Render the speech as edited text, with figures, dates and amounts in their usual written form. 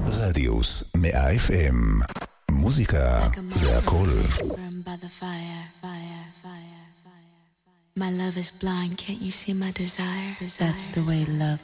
רדיוס 100 FM. מוזיקה זה הכל. My love is blind, can't you see my desire? That's the way love